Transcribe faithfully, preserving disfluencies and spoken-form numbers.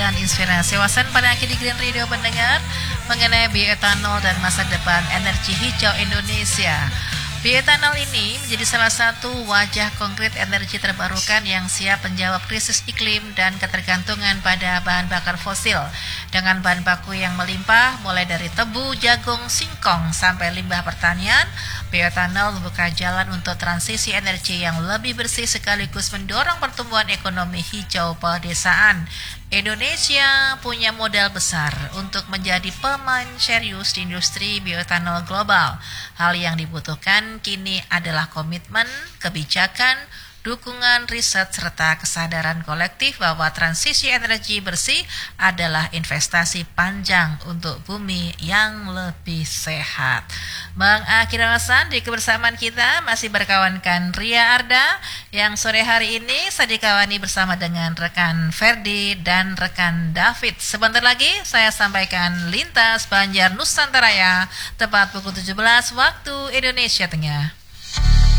bahan inspirasi wawasan pada akhir di Green Radio mendengar mengenai bioetanol dan masa depan energi hijau Indonesia. Bioetanol ini menjadi salah satu wajah konkret energi terbarukan yang siap menjawab krisis iklim dan ketergantungan pada bahan bakar fosil. Dengan bahan baku yang melimpah, mulai dari tebu, jagung, singkong, sampai limbah pertanian, bioetanol membuka jalan untuk transisi energi yang lebih bersih sekaligus mendorong pertumbuhan ekonomi hijau pedesaan. Indonesia punya modal besar untuk menjadi pemain serius di industri bioetanol global. Hal yang dibutuhkan kini adalah komitmen, kebijakan, dukungan riset serta kesadaran kolektif bahwa transisi energi bersih adalah investasi panjang untuk bumi yang lebih sehat. Mengakhiri alasan di kebersamaan kita masih berkawankan Ria Arda yang sore hari ini saya dikawani bersama dengan rekan Ferdi dan rekan David. Sebentar lagi saya sampaikan lintas Banjar Nusantara tepat pukul tujuh belas waktu Indonesia Tengah.